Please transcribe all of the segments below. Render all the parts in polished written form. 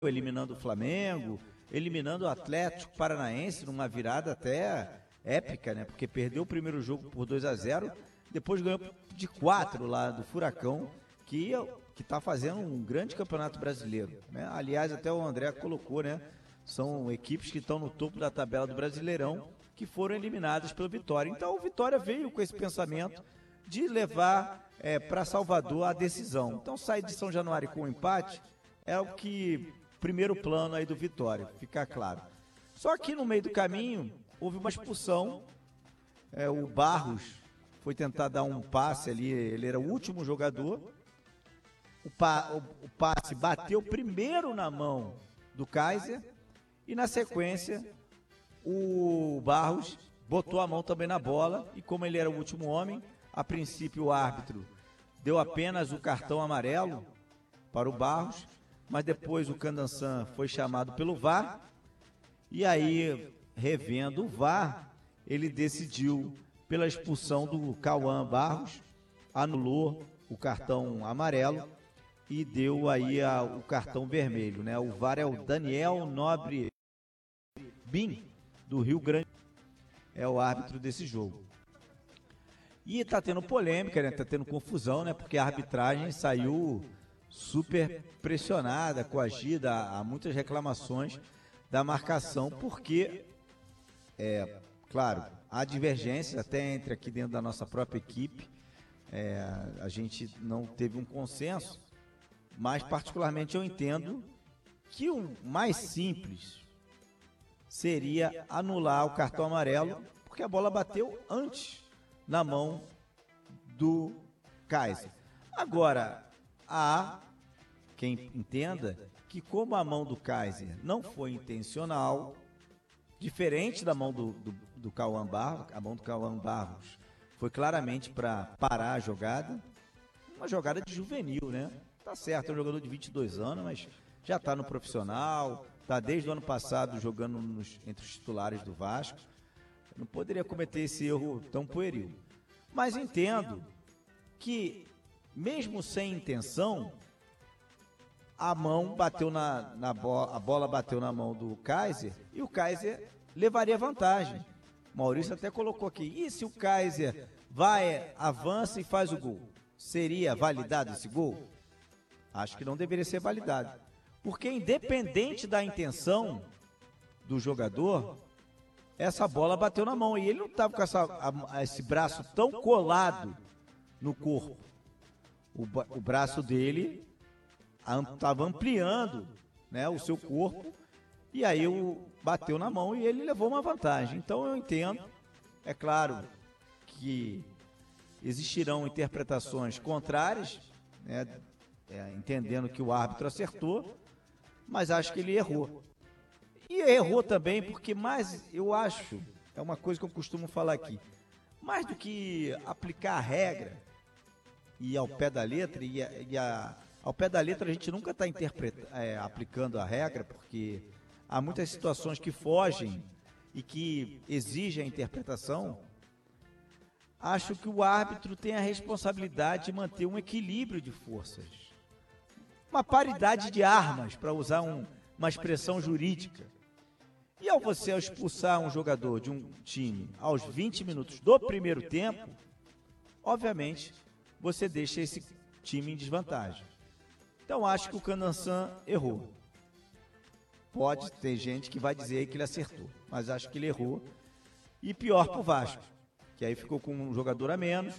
eliminando o Flamengo, eliminando o Atlético Paranaense numa virada até épica, né? Porque perdeu o primeiro jogo por 2-0, depois ganhou de 4 lá do Furacão, que está fazendo um grande campeonato brasileiro, né? Aliás, até o André colocou, né? São equipes que estão no topo da tabela do Brasileirão, que foram eliminadas pelo Vitória. Então o Vitória veio com esse pensamento de levar para Salvador a decisão. Então sair de São Januário com um empate é o que primeiro plano aí do Vitória, ficar claro. Só que no meio do caminho houve uma expulsão, o Barros foi tentar dar um passe ali, ele era o último jogador, o passe bateu primeiro na mão do Kaiser e na sequência o Barros botou a mão também na bola e como ele era o último homem, a princípio o árbitro deu apenas o cartão amarelo para o Barros, mas depois o Candançan foi chamado pelo VAR, e aí, revendo o VAR, ele decidiu pela expulsão do Cauã Barros, anulou o cartão amarelo e deu aí o cartão vermelho, né? O VAR é o Daniel Nobre Bim, do Rio Grande, é o árbitro desse jogo. E tá tendo polêmica, né? Tá tendo confusão, né? Porque a arbitragem saiu super pressionada, coagida, há muitas reclamações da marcação, porque, claro, há divergências até entre aqui dentro da nossa própria equipe, a gente não teve um consenso, mas particularmente eu entendo que o mais simples seria anular o cartão amarelo, porque a bola bateu antes na mão do Kaiser. Agora, há quem entenda que como a mão do Kaiser não foi intencional, diferente da mão do Cauã Barros, a mão do Cauã Barros foi claramente para parar a jogada, uma jogada de juvenil, né? Tá certo, é um jogador de 22 anos, mas já está no profissional, está desde o ano passado jogando entre os titulares do Vasco, não poderia cometer esse erro tão pueril. Mas entendo que, mesmo sem intenção, a mão bateu a bola bateu na mão do Kaiser e o Kaiser levaria vantagem. Maurício até colocou aqui, e se o Kaiser avança e faz o gol? Seria validado esse gol? Acho que não deveria ser validado. Porque independente da intenção do jogador, essa bola bateu na mão e ele não estava com esse braço tão colado no corpo. O braço dele estava ampliando, né, o seu corpo, e aí bateu na mão e ele levou uma vantagem. Então eu entendo, é claro que existirão interpretações contrárias, né, entendendo que o árbitro acertou, mas acho que ele errou. E errou também porque eu acho, é uma coisa que eu costumo falar aqui, mais do que aplicar a regra e ao pé da letra, ao pé da letra a gente nunca está aplicando a regra, porque há muitas situações que fogem e que exigem a interpretação. Acho que o árbitro tem a responsabilidade de manter um equilíbrio de forças, uma paridade de armas, para usar uma expressão jurídica. E ao você expulsar um jogador de um time aos 20 minutos do primeiro tempo, obviamente você deixa esse time em desvantagem. Então acho que o Candançan errou. Pode ter gente que vai dizer que ele acertou, mas acho que ele errou. E pior para o Vasco, que aí ficou com um jogador a menos.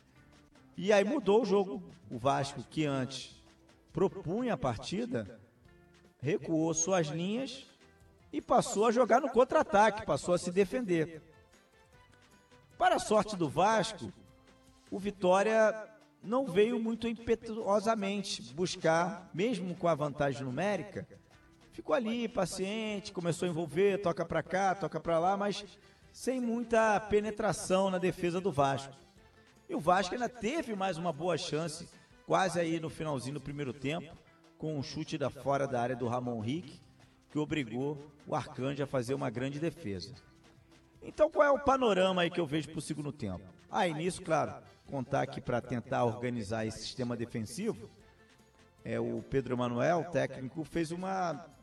E aí mudou o jogo. O Vasco, que antes propunha a partida, recuou suas linhas e passou a jogar no contra-ataque, passou a se defender. Para a sorte do Vasco, o Vitória não veio muito impetuosamente buscar, mesmo com a vantagem numérica, ficou ali paciente, começou a envolver, toca para cá, toca para lá, mas sem muita penetração na defesa do Vasco. E o Vasco ainda teve mais uma boa chance, quase aí no finalzinho do primeiro tempo, com um chute fora da área do Ramon Henrique, que obrigou o Arcanjo a fazer uma grande defesa. Então qual é o panorama aí que eu vejo para o segundo tempo? Nisso, claro, contar aqui para tentar organizar esse sistema defensivo, o Pedro Emanuel, técnico, fez uma